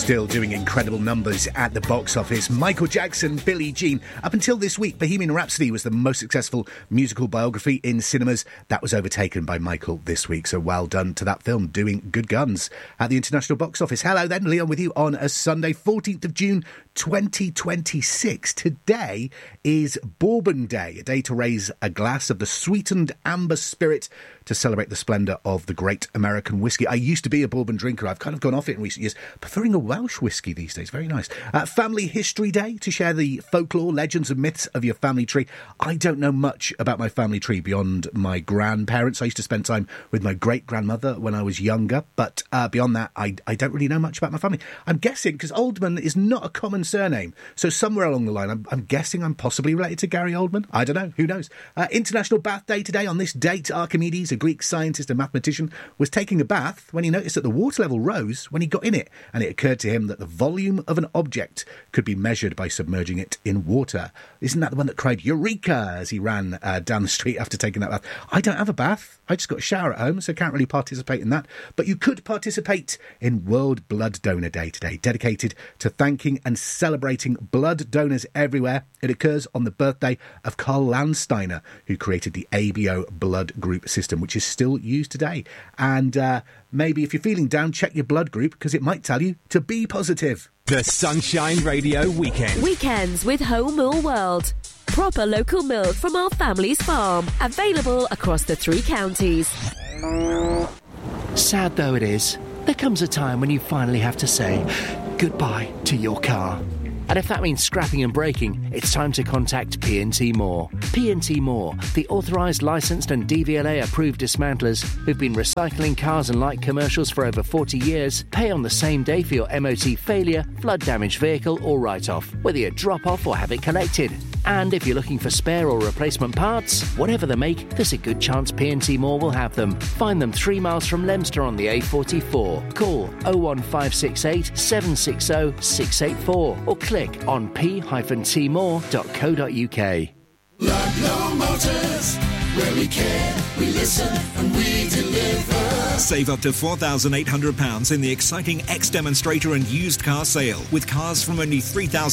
Still doing incredible numbers at the box office. Michael Jackson, Billie Jean. Up until this week, Bohemian Rhapsody was the most successful musical biography in cinemas. That was overtaken by Michael this week, so well done to that film, doing good guns at the international box office. Hello then, Leon with you on a Sunday, 14th of June 2026. Today is Bourbon Day, a day to raise a glass of the sweetened amber spirit to celebrate the splendour of the great American whiskey. I used to be a bourbon drinker. I've kind of gone off it in recent years, preferring a Welsh whiskey these days. Very nice. Family History Day, to share the folklore, legends and myths of your family tree. I don't know much about my family tree beyond my grandparents. I used to spend time with my great-grandmother when I was younger, but beyond that, I don't really know much about my family. I'm guessing, because Oldman is not a common surname, so somewhere along the line, I'm guessing I'm possibly related to Gary Oldman. I don't know. Who knows? International Bath Day today. On this date, Archimedes, a Greek scientist and mathematician, was taking a bath when he noticed that the water level rose when he got in it, and it occurred to him that the volume of an object could be measured by submerging it in water. Isn't that the one that cried "Eureka" as he ran down the street after taking that bath? I don't have a bath. I just got a shower at home, so can't really participate in that. But you could participate in World Blood Donor Day today, dedicated to thanking and celebrating blood donors everywhere. It occurs on the birthday of Karl Landsteiner, who created the ABO blood group system, which is still used today. And maybe if you're feeling down, check your blood group, because it might tell you to be positive. The Sunshine Radio Weekend. Weekends with Whole Mill World. Proper local milk from our family's farm. Available across the 3 counties. Sad though it is, there comes a time when you finally have to say goodbye to your car. And if that means scrapping and breaking, it's time to contact P&T Moore. P&T Moore, the authorised, licensed and DVLA-approved dismantlers who've been recycling cars and light commercials for over 40 years, pay on the same day for your MOT failure, flood-damaged vehicle or write-off, whether you drop off or have it collected. And if you're looking for spare or replacement parts, whatever the make, there's a good chance P&T Moore will have them. Find them 3 miles from Leicester on the A44. Call 01568 760 684 or click on p-tmore.co.uk. Ludlow Motors, where we care, we listen and we deliver. Save up to £4,800 in the exciting X-Demonstrator and used car sale, with cars from only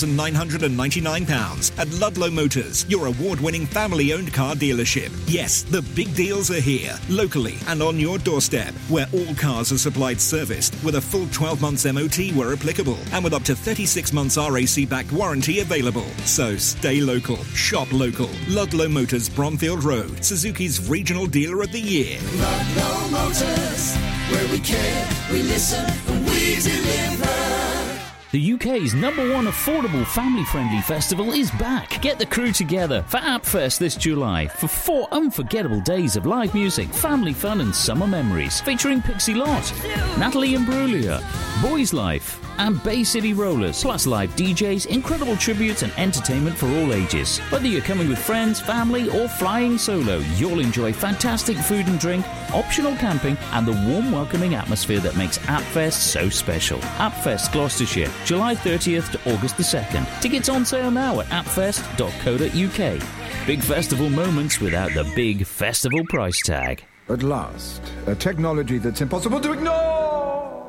£3,999 at Ludlow Motors, your award-winning family-owned car dealership. Yes, the big deals are here, locally and on your doorstep, where all cars are supplied serviced with a full 12 months MOT where applicable, and with up to 36 months RAC-backed warranty available. So stay local, shop local. Ludlow Motors, Bromfield Road, Suzuki's Regional Dealer of the Year. Ludlow Motors, where we care, we listen and we deliver. The UK's #1 affordable family-friendly festival is back. Get the crew together for AppFest this July for 4 unforgettable days of live music, family fun and summer memories, featuring Pixie Lott, Natalie Imbruglia, Boys Life and Bay City Rollers, plus live DJs, incredible tributes and entertainment for all ages. Whether you're coming with friends, family or flying solo, you'll enjoy fantastic food and drink, optional camping and the warm welcoming atmosphere that makes AppFest so special. AppFest Gloucestershire, July 30th to August the 2nd. Tickets on sale now at appfest.co.uk. Big festival moments without the big festival price tag. At last, a technology that's impossible to ignore.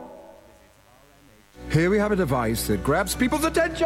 Here we have a device that grabs people's attention.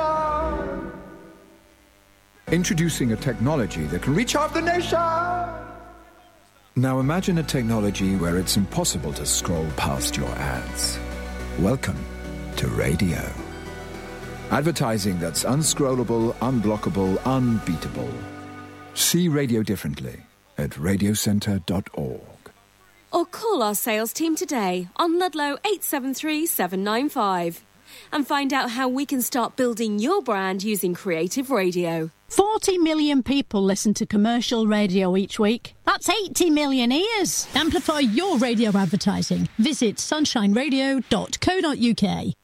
Introducing a technology that can reach half the nation. Now imagine a technology where it's impossible to scroll past your ads. Welcome to radio. Advertising that's unscrollable, unblockable, unbeatable. See radio differently at radiocentre.org. Or call our sales team today on Ludlow 873 795 and find out how we can start building your brand using creative radio. 40 million people listen to commercial radio each week. That's 80 million ears. Amplify your radio advertising. Visit sunshineradio.co.uk.